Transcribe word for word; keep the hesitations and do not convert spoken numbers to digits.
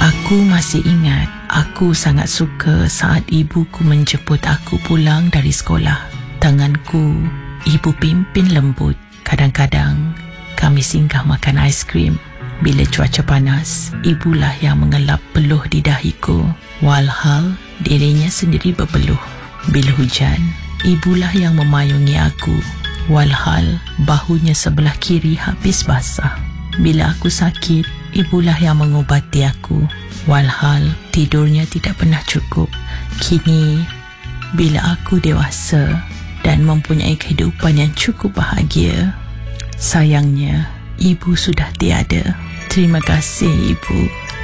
Aku masih ingat, aku sangat suka saat ibuku menjemput aku pulang dari sekolah. Tanganku, ibu pimpin lembut. Kadang-kadang, kami singgah makan aiskrim. Bila cuaca panas, ibulah yang mengelap peluh di dahiku, walhal dirinya sendiri berpeluh. Bila hujan, ibulah yang memayungi aku, walhal bahunya sebelah kiri habis basah. Bila aku sakit, ibulah yang mengubati aku, walhal tidurnya tidak pernah cukup. Kini, bila aku dewasa dan mempunyai kehidupan yang cukup bahagia, sayangnya ibu sudah tiada. Terima kasih, Ibu.